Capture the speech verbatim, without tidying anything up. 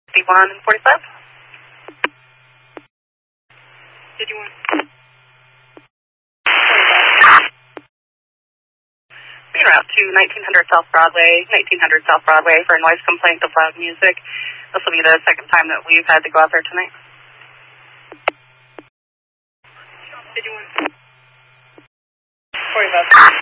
fifty-one and forty-five. Did you want? Being route to nineteen hundred South Broadway, nineteen hundred South Broadway for a noise complaint of loud music. This will be the second time that we've had to go out there tonight. Did you want? forty-five.